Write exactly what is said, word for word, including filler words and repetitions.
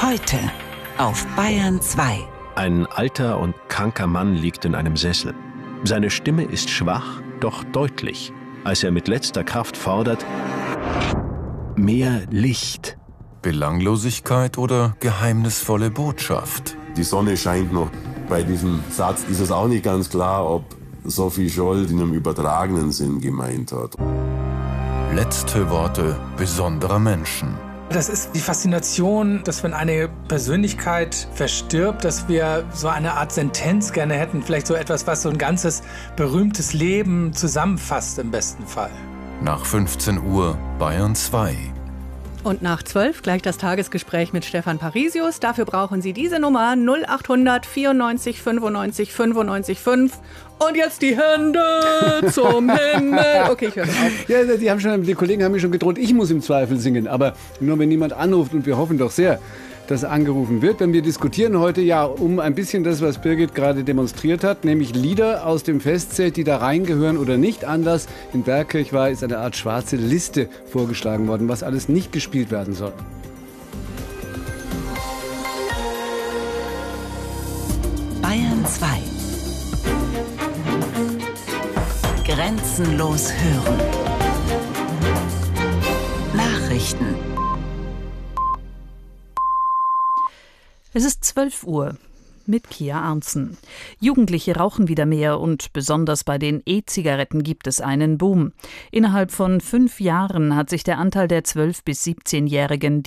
Heute auf Bayern zwei. Ein alter und kranker Mann liegt in einem Sessel. Seine Stimme ist schwach, doch deutlich, als er mit letzter Kraft fordert: mehr Licht. Belanglosigkeit oder geheimnisvolle Botschaft? Die Sonne scheint noch. Bei diesem Satz ist es auch nicht ganz klar, ob Sophie Scholl in einem übertragenen Sinn gemeint hat. Letzte Worte besonderer Menschen. Das ist die Faszination, dass wenn eine Persönlichkeit verstirbt, dass wir so eine Art Sentenz gerne hätten. Vielleicht so etwas, was so ein ganzes berühmtes Leben zusammenfasst im besten Fall. Nach fünfzehn Uhr Bayern zwei. Und nach zwölf gleich das Tagesgespräch mit Stefan Parisius. Dafür brauchen Sie diese Nummer null achthundert vierundneunzig fünfundneunzig fünfundneunzig fünf. Und jetzt die Hände zum Himmel. Okay, ich höre auf. Ja, die, haben schon, die Kollegen haben mir schon gedroht, ich muss im Zweifel singen. Aber nur wenn niemand anruft, und wir hoffen doch sehr, dass angerufen wird. Denn wir diskutieren heute ja um ein bisschen das, was Birgit gerade demonstriert hat, nämlich Lieder aus dem Festzelt, die da reingehören oder nicht. Anlass in Bergkirch war, ist eine Art schwarze Liste vorgeschlagen worden, was alles nicht gespielt werden soll. Bayern zwei. Grenzenlos hören. Nachrichten. Es ist zwölf Uhr mit Kia Arntzen. Jugendliche rauchen wieder mehr und besonders bei den E-Zigaretten gibt es einen Boom. Innerhalb von fünf Jahren hat sich der Anteil der zwölf- bis siebzehnjährigen,